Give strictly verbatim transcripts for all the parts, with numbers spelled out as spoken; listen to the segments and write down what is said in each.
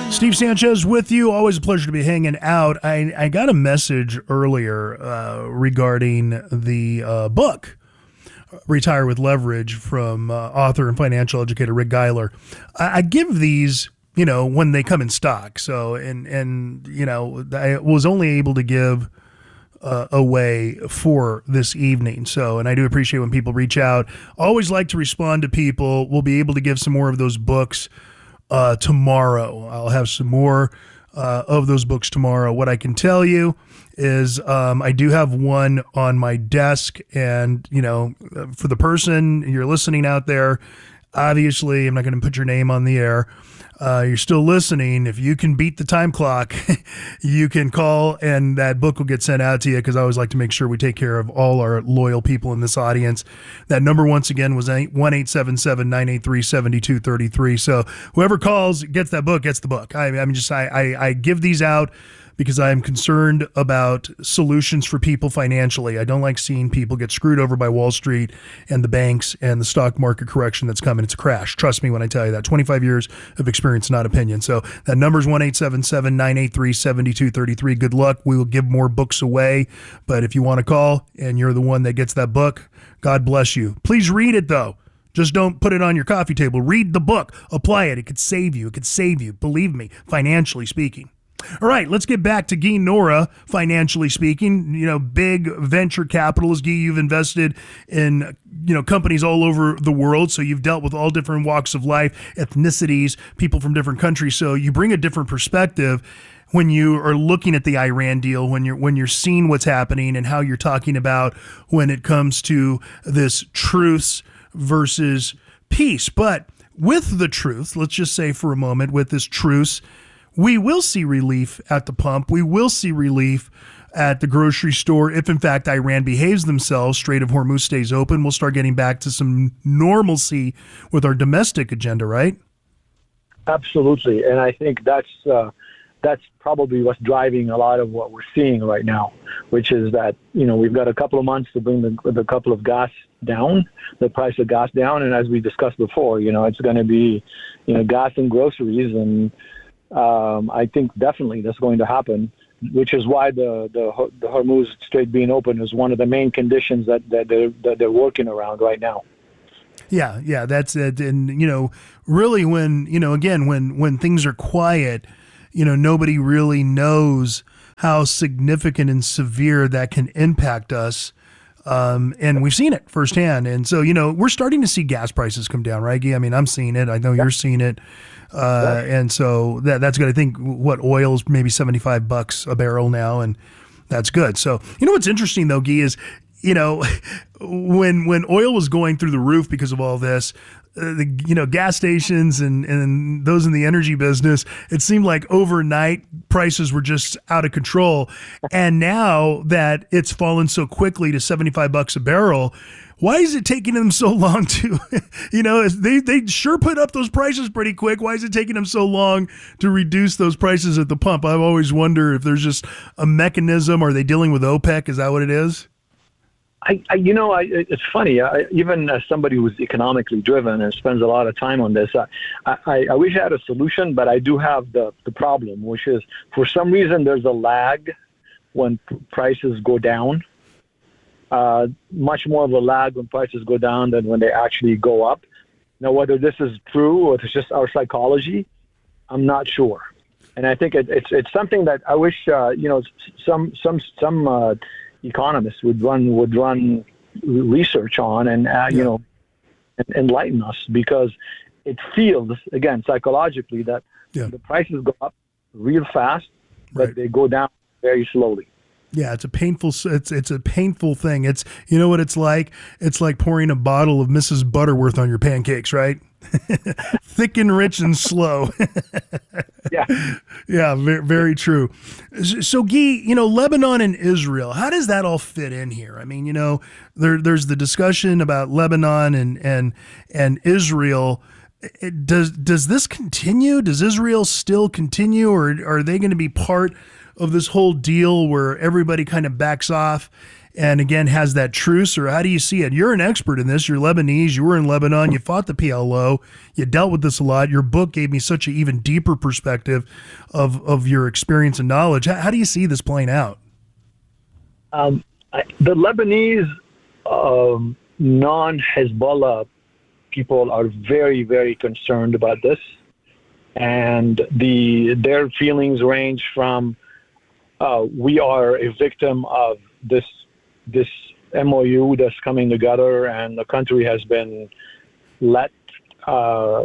Steve Sanchez with you. Always a pleasure to be hanging out. I, I got a message earlier uh, regarding the uh, book, Retire with Leverage, from uh, author and financial educator Rick Geiler. I, I give these, you know, when they come in stock. So, and, and you know, I was only able to give uh, away for this evening. So, and I do appreciate when people reach out. Always like to respond to people. We'll be able to give some more of those books Uh, tomorrow. I'll have some more uh, of those books tomorrow. What I can tell you is um, I do have one on my desk, and, you know, for the person you're listening out there, obviously I'm not going to put your name on the air. Uh, you're still listening. If you can beat the time clock, you can call and that book will get sent out to you, because I always like to make sure we take care of all our loyal people in this audience. That number, once again, was one eight seven seven, nine eight three, seven two three three. So whoever calls gets that book, gets the book. I, I'm just, I, I, I give these out because I'm concerned about solutions for people financially. I don't like seeing people get screwed over by Wall Street and the banks and the stock market correction that's coming. It's a crash. Trust me when I tell you that. twenty-five years of experience, not opinion. So that number's one eight seven seven, nine eight three, seven two three three. Good luck. We will give more books away. But if you want to call and you're the one that gets that book, God bless you. Please read it, though. Just don't put it on your coffee table. Read the book. Apply it. It could save you. It could save you. Believe me, financially speaking. All right, let's get back to Guy Nora, financially speaking. You know, big venture capitalist. Guy, you've invested in, you know, companies all over the world, so you've dealt with all different walks of life, ethnicities, people from different countries, so you bring a different perspective when you are looking at the Iran deal, when you're when you're seeing what's happening and how you're talking about when it comes to this truce versus peace. But with the truth, let's just say for a moment, with this truce, we will see relief at the pump. We will see relief at the grocery store. If, in fact, Iran behaves themselves, Strait of Hormuz stays open, we'll start getting back to some normalcy with our domestic agenda, right? Absolutely. And I think that's uh, that's probably what's driving a lot of what we're seeing right now, which is that, you know, we've got a couple of months to bring the, the couple of gas down, the price of gas down. And as we discussed before, you know, it's going to be, you know, gas and groceries, and Um, I think definitely that's going to happen, which is why the, the the Hormuz Strait being open is one of the main conditions that, that, they're, that they're working around right now. Yeah, yeah, that's it. And, you know, really when, you know, again, when, when things are quiet, you know, nobody really knows how significant and severe that can impact us. Um, and we've seen it firsthand. And so, you know, we're starting to see gas prices come down, right, Guy? I mean, I'm seeing it. I know you're seeing it. Uh, and so that that's good. I think what oil's maybe seventy-five bucks a barrel now, and that's good. So, you know, what's interesting though, Guy, is, you know, when, when oil was going through the roof because of all this, uh, the, you know, gas stations and, and those in the energy business, it seemed like overnight prices were just out of control. And now that it's fallen so quickly to seventy-five bucks a barrel, why is it taking them so long to, you know, they, they sure put up those prices pretty quick. Why is it taking them so long to reduce those prices at the pump? I've always wondered if there's just a mechanism. Are they dealing with OPEC? Is that what it is? I, I you know, I, it's funny. I, even as somebody who's economically driven and spends a lot of time on this, I, I, I wish I had a solution, but I do have the, the problem, which is for some reason there's a lag when prices go down. Uh, much more of a lag when prices go down than when they actually go up. Now, whether this is true or if it's just our psychology, I'm not sure. And I think it, it's it's something that I wish uh, you know some some some uh, economists would run would run research on and uh, yeah. you know and enlighten us, because it feels, again, psychologically that yeah. the prices go up real fast, but right. they go down very slowly. Yeah, it's a painful. It's it's a painful thing. It's, you know what it's like. It's like pouring a bottle of Missus Butterworth on your pancakes, right? Thick and rich and slow. yeah, yeah, very, very true. So, Guy, you know, Lebanon and Israel, how does that all fit in here? I mean, you know, there there's the discussion about Lebanon and and and Israel. It, does does this continue? Does Israel still continue, or are they going to be part of this whole deal where everybody kind of backs off and again has that truce, or how do you see it? You're an expert in this. You're Lebanese. You were in Lebanon. You fought the P L O. You dealt with this a lot. Your book gave me such an even deeper perspective of, of your experience and knowledge. How, how do you see this playing out? Um, I, the Lebanese um, non-Hezbollah people are very, very concerned about this. And the their feelings range from uh, we are a victim of this this M O U that's coming together, and the country has been let uh,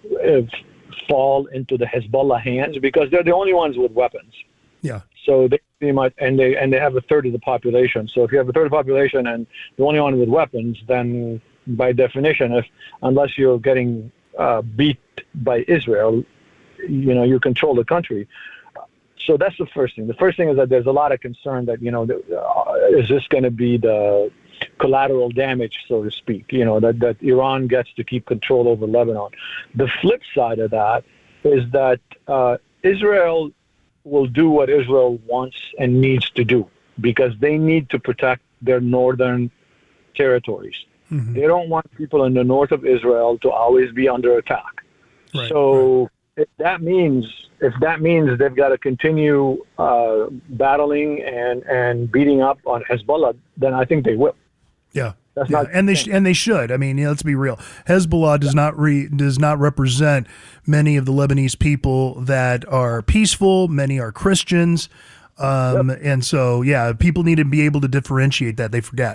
fall into the Hezbollah hands because they're the only ones with weapons. Yeah. So they pretty much, and they and they have a third of the population. So if you have a third of the population and the only one with weapons, then by definition, if unless you're getting uh, beat by Israel, you know, you control the country. So that's the first thing. The first thing is that there's a lot of concern that, you know, uh, is this going to be the collateral damage, so to speak, you know, that, that Iran gets to keep control over Lebanon. The flip side of that is that uh, Israel will do what Israel wants and needs to do because they need to protect their northern territories. Mm-hmm. They don't want people in the north of Israel to always be under attack. Right, so... Right. If that means if that means they've got to continue uh, battling and, and beating up on Hezbollah, then I think they will. Yeah, that's yeah. not and they sh- and they should. I mean, yeah, let's be real. Hezbollah does yeah. not re- does not represent many of the Lebanese people that are peaceful. Many are Christians, um, yep. and so yeah, people need to be able to differentiate that. They forget.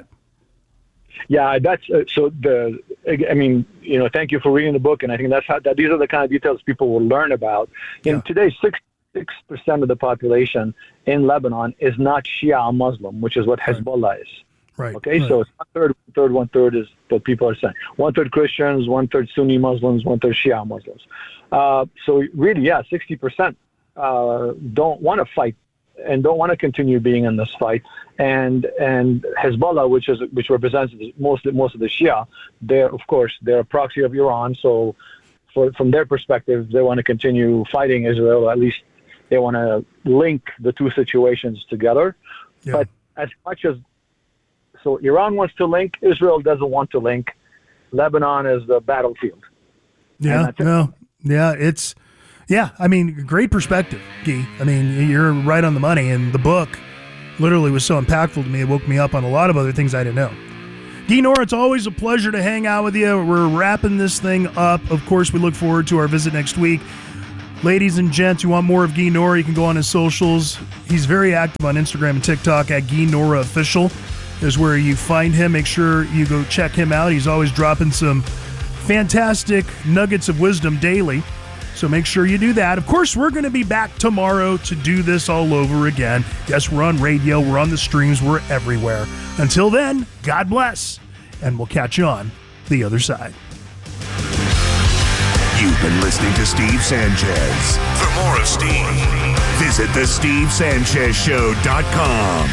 Yeah, that's uh, so. The I mean, you know, thank you for reading the book, and I think that's how that these are the kind of details people will learn about. Yeah. And today, sixty-six percent of the population in Lebanon is not Shia Muslim, which is what Hezbollah right. is. Right. Okay, right. So it's one third, one third, one third is what people are saying. One third Christians, one third Sunni Muslims, one third Shia Muslims. Uh, so really, yeah, sixty percent uh, don't want to fight and don't want to continue being in this fight. And and Hezbollah, which is which represents most most of the Shia, they're of course they're a proxy of Iran. So, for, from their perspective, they want to continue fighting Israel. Or at least they want to link the two situations together. Yeah. But as much as so, Iran wants to link, Israel doesn't want to link. Lebanon is the battlefield. Yeah. No. Yeah. It's. Yeah, I mean, great perspective, Guy. I mean, you're right on the money, and the book literally was so impactful to me. It woke me up on a lot of other things I didn't know. Guy Knorr, it's always a pleasure to hang out with you. We're wrapping this thing up. Of course, we look forward to our visit next week. Ladies and gents, you want more of Guy Knorr, you can go on his socials. He's very active on Instagram and TikTok at Guy Knorr Official is where you find him. Make sure you go check him out. He's always dropping some fantastic nuggets of wisdom daily. So make sure you do that. Of course, we're going to be back tomorrow to do this all over again. Yes, we're on radio, we're on the streams, we're everywhere. Until then, God bless, and we'll catch you on the other side. You've been listening to Steve Sanchez. For more of Steve, visit the steve sanchez show dot com.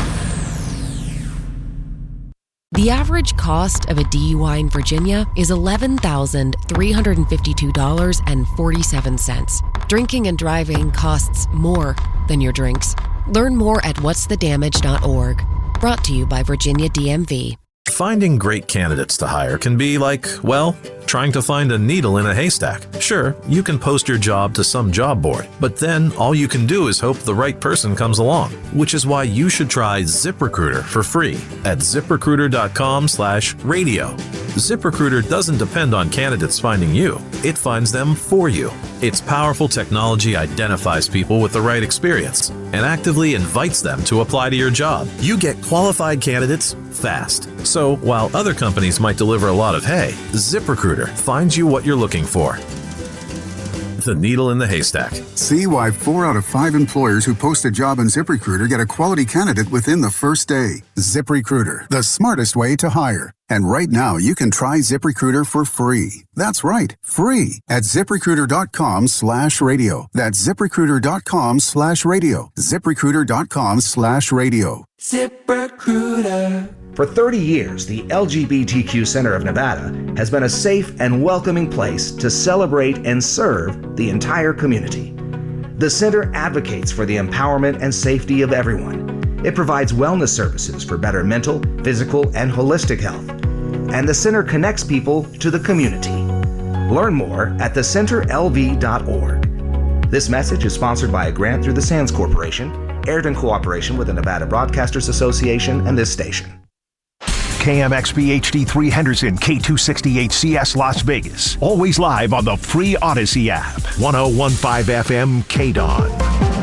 The average cost of a D U I in Virginia is eleven thousand three hundred fifty-two dollars and forty-seven cents. Drinking and driving costs more than your drinks. Learn more at whats the damage dot org. Brought to you by Virginia D M V. Finding great candidates to hire can be like, well, trying to find a needle in a haystack. Sure, you can post your job to some job board, but then all you can do is hope the right person comes along, which is why you should try ZipRecruiter for free at ZipRecruiter.com slash radio. ZipRecruiter doesn't depend on candidates finding you. It finds them for you. Its powerful technology identifies people with the right experience and actively invites them to apply to your job. You get qualified candidates fast. So while other companies might deliver a lot of hay, ZipRecruiter finds you what you're looking for. The needle in the haystack. See why four out of five employers who post a job on ZipRecruiter get a quality candidate within the first day. ZipRecruiter, the smartest way to hire. And right now, you can try ZipRecruiter for free. That's right, free at ZipRecruiter.com slash radio. That's ZipRecruiter.com slash radio. ZipRecruiter.com slash radio. ZipRecruiter. For thirty years, the L G B T Q Center of Nevada has been a safe and welcoming place to celebrate and serve the entire community. The center advocates for the empowerment and safety of everyone It provides wellness services for better mental, physical, and holistic health. And the center connects people to the community. Learn more at the center L V dot org. This message is sponsored by a grant through the Sands Corporation, aired in cooperation with the Nevada Broadcasters Association and this station. K M X B H D three Henderson, K two sixty-eight C S Las Vegas. Always live on the free Odyssey app. one oh one point five F M K D O N.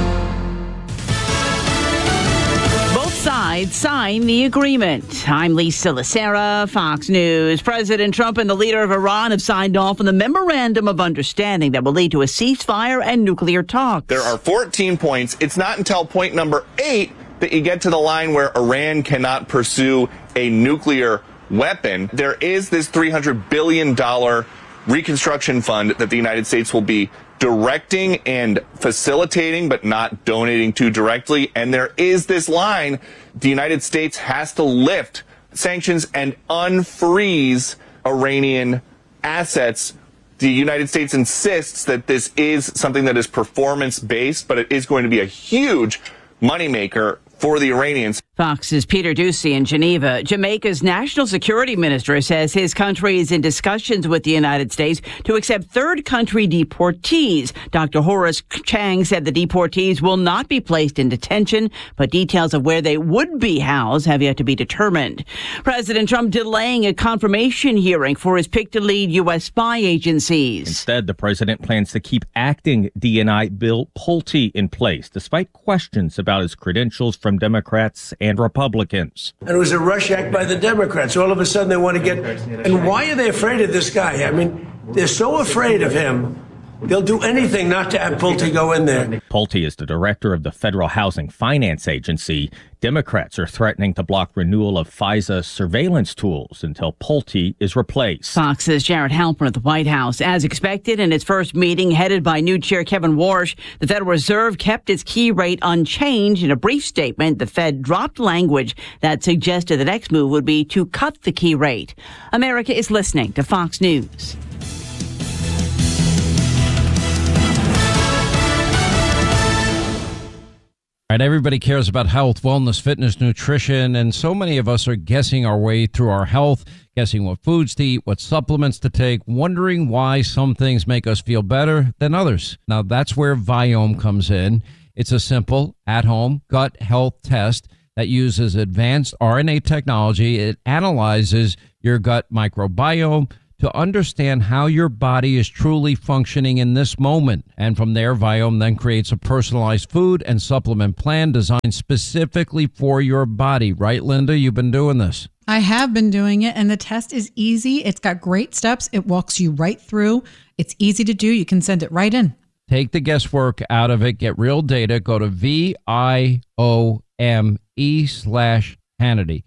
Sides sign the agreement. I'm Lisa Lacera, Fox News. President Trump and the leader of Iran have signed off on the memorandum of understanding that will lead to a ceasefire and nuclear talks. There are fourteen points. It's not until point number eight that you get to the line where Iran cannot pursue a nuclear weapon. There is this three hundred billion dollars reconstruction fund that the United States will be directing and facilitating, but not donating to directly. And there is this line: the United States has to lift sanctions and unfreeze Iranian assets. The United States insists that this is something that is performance-based, but it is going to be a huge moneymaker for the Iranians. Fox's Peter Doocy in Geneva. Jamaica's national security minister says his country is in discussions with the United States to accept third country deportees. Doctor Horace Chang said the deportees will not be placed in detention, but details of where they would be housed have yet to be determined. President Trump delaying a confirmation hearing for his pick to lead U S spy agencies. Instead, the president plans to keep acting D N I Bill Pulte in place, despite questions about his credentials from Democrats and Republicans. And it was a rush act by the Democrats. All of a sudden they want to get... And why are they afraid of this guy? I mean, they're so afraid of him, they'll do anything not to have Pulte go in there. Pulte is the director of the Federal Housing Finance Agency. Democrats are threatening to block renewal of FISA surveillance tools until Pulte is replaced. Fox's Jared Halpern at the White House. As expected, in its first meeting headed by new chair Kevin Warsh, the Federal Reserve kept its key rate unchanged. In a brief statement, the Fed dropped language that suggested the next move would be to cut the key rate. America is listening to Fox News. Right, everybody cares about health, wellness, fitness, nutrition, and so many of us are guessing our way through our health, guessing what foods to eat, what supplements to take, wondering why some things make us feel better than others. Now, that's where Viome comes in. It's a simple, at-home gut health test that uses advanced R N A technology. It analyzes your gut microbiome to understand how your body is truly functioning in this moment. And from there, Viome then creates a personalized food and supplement plan designed specifically for your body. Right, Linda? You've been doing this. I have been doing it, and the test is easy. It's got great steps. It walks you right through. It's easy to do. You can send it right in. Take the guesswork out of it. Get real data. Go to V I O M E slash Hannity.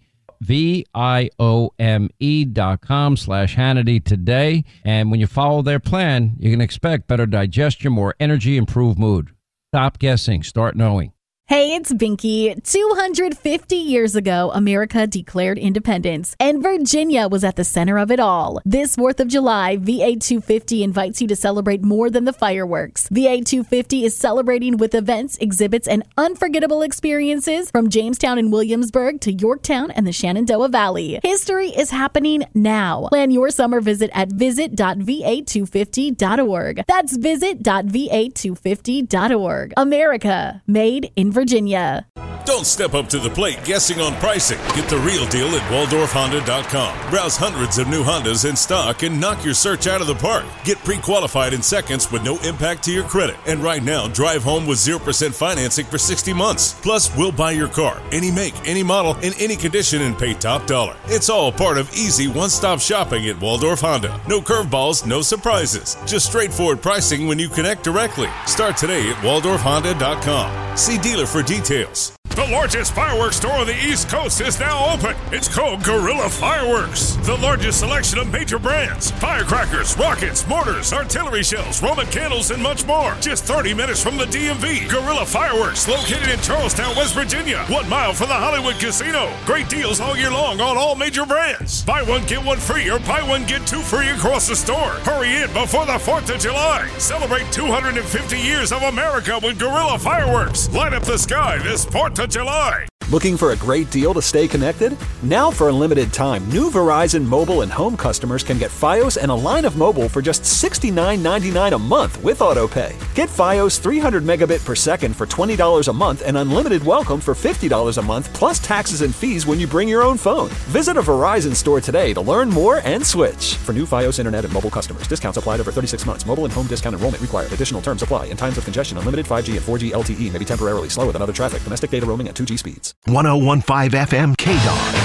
V I O M E dot com slash Hannity today. And when you follow their plan, you can expect better digestion, more energy, improved mood. Stop guessing. Start knowing. Hey, it's Binky. two hundred fifty years ago, America declared independence, and Virginia was at the center of it all. This fourth of July, V A two fifty invites you to celebrate more than the fireworks. V A two fifty is celebrating with events, exhibits, and unforgettable experiences from Jamestown and Williamsburg to Yorktown and the Shenandoah Valley. History is happening now. Plan your summer visit at visit dot V A two fifty dot org. That's visit dot V A two fifty dot org. America, made in Virginia. Don't step up to the plate guessing on pricing. Get the real deal at Waldorf Honda dot com. Browse hundreds of new Hondas in stock and knock your search out of the park. Get pre-qualified in seconds with no impact to your credit. And right now, drive home with zero percent financing for sixty months. Plus, we'll buy your car, any make, any model, in any condition, and pay top dollar. It's all part of easy one-stop shopping at Waldorf Honda. No curveballs, no surprises. Just straightforward pricing when you connect directly. Start today at Waldorf Honda dot com. See dealer for details. The largest fireworks store on the East Coast is now open. It's called Guerrilla Fireworks. The largest selection of major brands, firecrackers, rockets, mortars, artillery shells, Roman candles, and much more. Just thirty minutes from the D M V. Guerrilla Fireworks, located in Charlestown, West Virginia. One mile from the Hollywood Casino. Great deals all year long on all major brands. Buy one, get one free, or buy one, get two free across the store. Hurry in before the fourth of July. Celebrate two hundred fifty years of America with Guerrilla Fireworks. Light up the sky this fourth of of July. Looking for a great deal to stay connected? Now for a limited time, new Verizon mobile and home customers can get Fios and a line of mobile for just sixty-nine ninety-nine a month with AutoPay. Get Fios three hundred megabit per second for twenty dollars a month and unlimited welcome for fifty dollars a month plus taxes and fees when you bring your own phone. Visit a Verizon store today to learn more and switch. For new Fios internet and mobile customers, discounts applied over thirty-six months. Mobile and home discount enrollment required. Additional terms apply. In times of congestion, unlimited five G and four G L T E may be temporarily slower than other traffic. Domestic data roaming at two G speeds. one oh one point five F M K D O G.